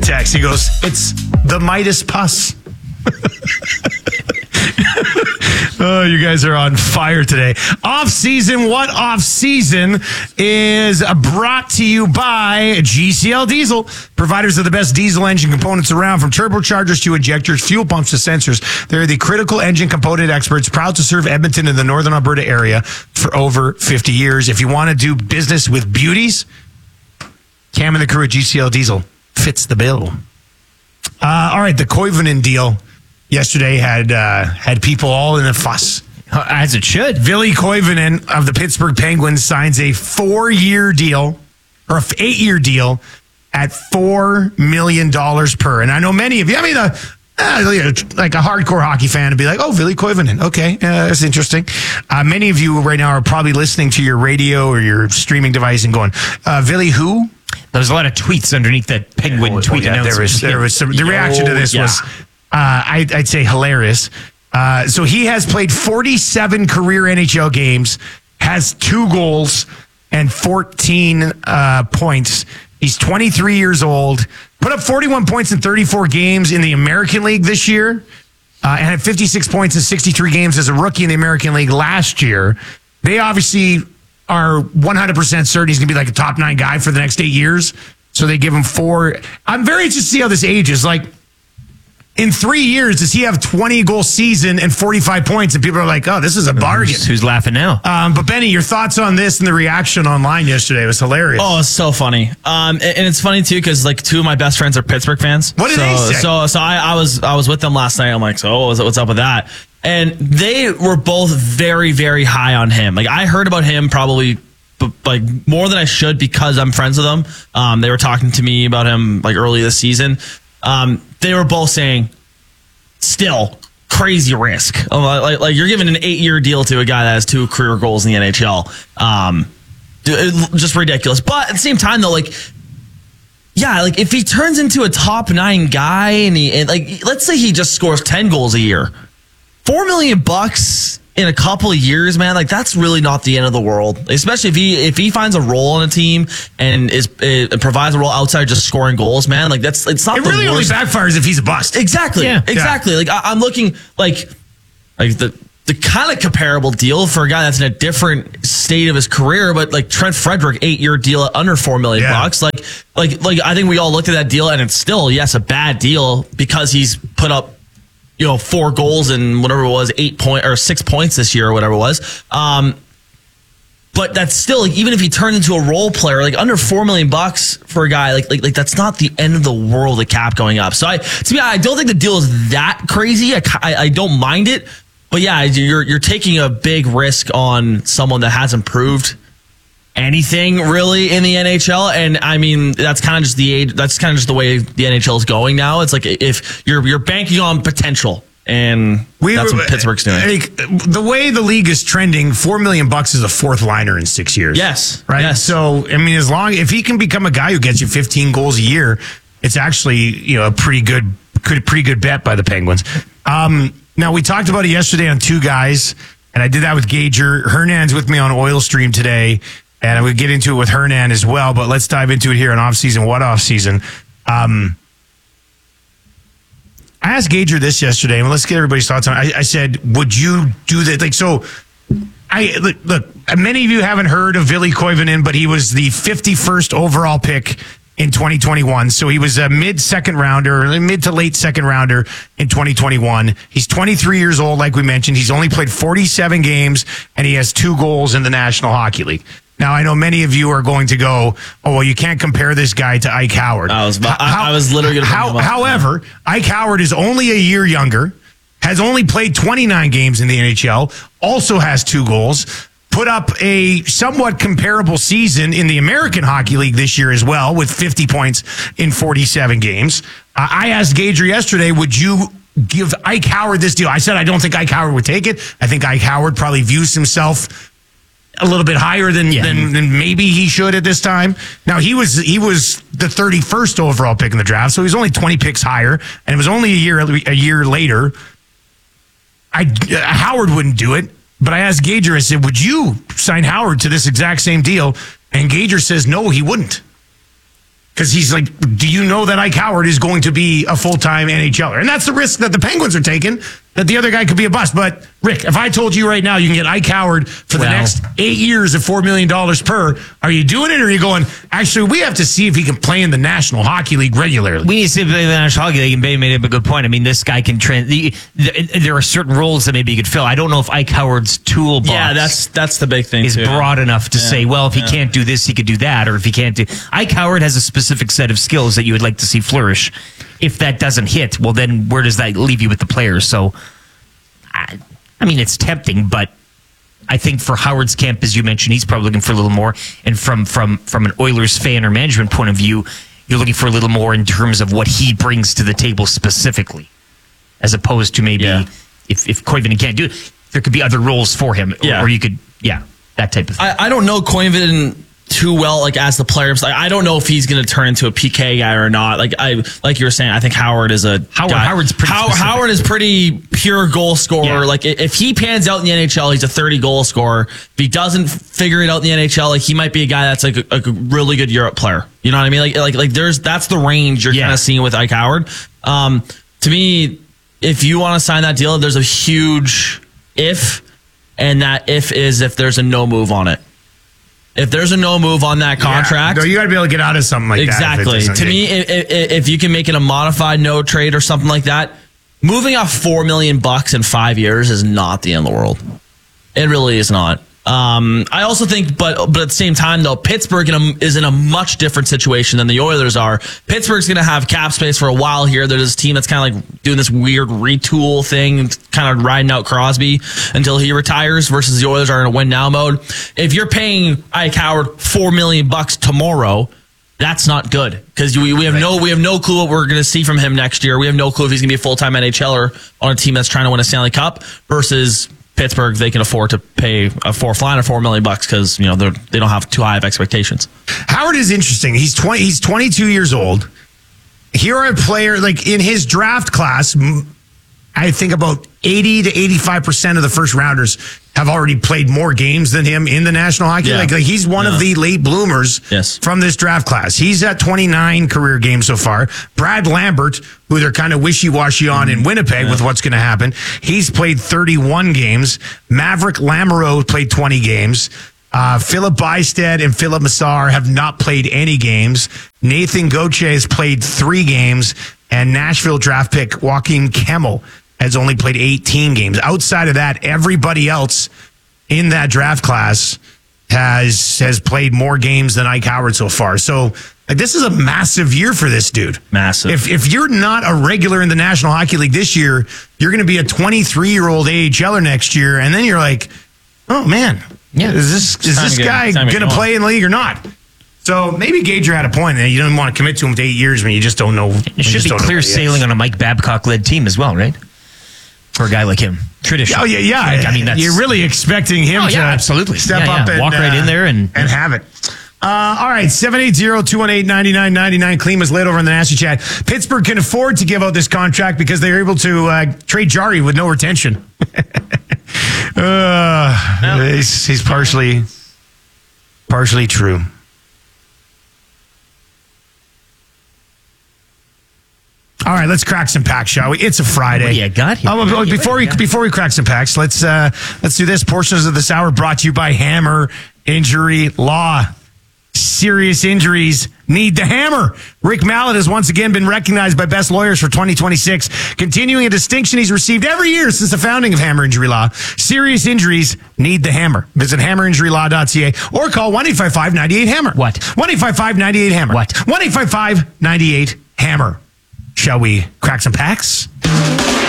text. He goes, it's the Midas pus. Oh, you guys are on fire today. Off-season, what off-season is brought to you by GCL Diesel, providers of the best diesel engine components around, from turbochargers to injectors, fuel pumps to sensors. They're the critical engine component experts, proud to serve Edmonton and the Northern Alberta area for over 50 years. If you want to do business with beauties, Cam and the crew at GCL Diesel fits the bill. All right, the Koivunen deal yesterday had people all in a fuss. As it should. Ville Koivunen of the Pittsburgh Penguins signs a 4-year deal, or an 8-year deal, at $4 million per. And I know many of you, like a hardcore hockey fan would be like, oh, Ville Koivunen. Okay, that's interesting. Many of you right now are probably listening to your radio or your streaming device and going, Ville who? There was a lot of tweets underneath that Penguin tweet announcement. There was some. The reaction to this was, I'd say, hilarious. So he has played 47 career NHL games, has 2 goals and 14 points. He's 23 years old. Put up 41 points in 34 games in the American League this year, and had 56 points in 63 games as a rookie in the American League last year. They obviously are 100% certain he's going to be like a top 9 guy for the next 8 years. So they give him 4. I'm very interested to see how this ages. Like, in 3 years, does he have 20-goal season and 45 points? And people are like, oh, this is a bargain. Who's laughing now? But Benny, your thoughts on this and the reaction online yesterday was hilarious. Oh, it's so funny. And it's funny, too, because like 2 of my best friends are Pittsburgh fans. What did they say? So I was with them last night. I'm like, so what's up with that? And they were both very, very high on him. Like, I heard about him probably like more than I should because I'm friends with him. They were talking to me about him like early this season. They were both saying, still crazy risk. Like you're giving an 8-year deal to a guy that has 2 career goals in the NHL. Just ridiculous. But at the same time, though, like if he turns into a top 9 guy and let's say he just scores 10 goals a year, $4 million in a couple of years, man, like that's really not the end of the world. Especially if he finds a role on a team and provides a role outside just scoring goals, man. Like it's not. It really only backfires if he's a bust. Exactly. Yeah. Exactly. Like I'm looking like the kind of comparable deal for a guy that's in a different state of his career, but like Trent Frederick, 8-year deal at under $4 million. Like I think we all looked at that deal and it's still, yes, a bad deal because he's put up 4 goals and whatever it was, 6 points this year or whatever it was. But that's still, like, even if he turned into a role player, like under $4 million for a guy, like that's not the end of the world, the cap going up. So I don't think the deal is that crazy. I don't mind it, but yeah, you're taking a big risk on someone that hasn't proved anything really in the NHL, and I mean that's kind of just the way the NHL is going now. It's like if you're banking on potential, and that's what Pittsburgh's doing. The way the league is trending, $4 million is a 4th liner in 6 years. Yes, right. Yes. So I mean, if he can become a guy who gets you 15 goals a year, it's actually a pretty good bet by the Penguins. Now we talked about it yesterday on 2 Guys, and I did that with Gager. Hernan's with me on Oil Stream today. And I would get into it with Hernan as well, but let's dive into it here on off-season. What off-season? I asked Gager this yesterday, and let's get everybody's thoughts on it. I said, would you do that? Like, so, look, many of you haven't heard of Ville Koivunen, but he was the 51st overall pick in 2021. So he was a mid to late second rounder in 2021. He's 23 years old, like we mentioned. He's only played 47 games, and he has 2 goals in the National Hockey League. Now, I know many of you are going to go, oh, well, you can't compare this guy to Ike Howard. I was literally going to bring him up. However, Ike Howard is only a year younger, has only played 29 games in the NHL, also has 2 goals, put up a somewhat comparable season in the American Hockey League this year as well, with 50 points in 47 games. I asked Gager yesterday, would you give Ike Howard this deal? I said I don't think Ike Howard would take it. I think Ike Howard probably views himself a little bit higher than maybe he should at this time. Now, he was the 31st overall pick in the draft, so he was only 20 picks higher, and it was only a year later. Howard wouldn't do it, but I asked Gager, I said, would you sign Howard to this exact same deal? And Gager says, no, he wouldn't. Because he's like, do you know that Ike Howard is going to be a full-time NHLer? And that's the risk that the Penguins are taking, that the other guy could be a bust. But, Rick, if I told you right now you can get Ike Howard for the next 8 years at $4 million per, are you doing it, or are you going, actually, we have to see if he can play in the National Hockey League regularly? We need to see if the National Hockey League, and Bay made up a good point. I mean, this guy can there are certain roles that maybe he could fill. I don't know if Ike Howard's toolbox that's the big thing is too. broad enough to say, well, if he can't do this, he could do that, or if he can't do... Ike Howard has a specific set of skills that you would like to see flourish. If that doesn't hit, well, then where does that leave you with the players? So, I mean, it's tempting, but I think for Howard's camp, as you mentioned, he's probably looking for a little more. And from an Oilers fan or management point of view, you're looking for a little more in terms of what he brings to the table specifically, as opposed to maybe if Koivunen can't do it, there could be other roles for him, or you could, that type of thing. I don't know Koivunen too well, like as the player. Like, I don't know if he's going to turn into a PK guy or not. Like you were saying, I think Howard is Howard's pretty Howard is pretty pure goal scorer. Yeah. Like if he pans out in the NHL, he's a 30 goal scorer. If he doesn't figure it out in the NHL, like he might be a guy that's like a really good Europe player. You know what I mean? Like that's the range you're kind of seeing with Ike Howard. To me, if you want to sign that deal, there's a huge if, and that if is if there's a no move on it. If there's a no move on that contract, you got to be able to get out of something like that. Exactly. To me, if you can make it a modified no trade or something like that, moving off $4 million in 5 years is not the end of the world. It really is not. I also think, but at the same time, though, Pittsburgh is in a much different situation than the Oilers are. Pittsburgh's going to have cap space for a while here. They're this team that's kind of like doing this weird retool thing, kind of riding out Crosby until he retires, versus the Oilers are in a win now mode. If you're paying Ike Howard $4 million tomorrow, that's not good, because we have no clue what we're going to see from him next year. We have no clue if he's going to be a full-time NHLer on a team that's trying to win a Stanley Cup, versus Pittsburgh. They can afford to pay a fourth line of $4 million because they don't have too high of expectations. Howard is interesting. He's 22 years old. Here are a player like in his draft class. I think about 80 to 85% of the first rounders have already played more games than him in the National Hockey League. Like he's one of the late bloomers from this draft class. He's at 29 career games so far. Brad Lambert, who they're kind of wishy-washy on in Winnipeg with what's going to happen, he's played 31 games. Maverick Lamoureux played 20 games. Philip Bystead and Philip Massar have not played any games. Nathan Gauthier has played 3 games. And Nashville draft pick Joaquin Kemmel has only played 18 games. Outside of that, everybody else in that draft class has played more games than Ike Howard so far. So this is a massive year for this dude. Massive. If you're not a regular in the National Hockey League this year, you're going to be a 23-year-old AHLer next year, and then you're like, oh man, is this guy going to play in the league or not? So maybe Gager had a point that you don't want to commit to him to 8 years when you just don't know. It should be clear sailing on a Mike Babcock-led team as well, right? For a guy like him. Traditional. Oh, yeah. I mean, you're really expecting him to absolutely step up and walk right in there and have it. All right, 780-218-9999. Klima's late over in the Nasty Chat. Pittsburgh can afford to give out this contract because they're able to trade Jari with no retention. He's partially true. All right, let's crack some packs, shall we? It's a Friday. What do you got here? Before we crack some packs, let's do this. Portions of this hour brought to you by Hammer Injury Law. Serious injuries need the hammer. Rick Mallett has once again been recognized by Best Lawyers for 2026, continuing a distinction he's received every year since the founding of Hammer Injury Law. Serious injuries need the hammer. Visit hammerinjurylaw.ca or call 1-855-98-HAMMER. What? 1-855-98-HAMMER. What? 1-855-98-HAMMER. Shall we crack some packs?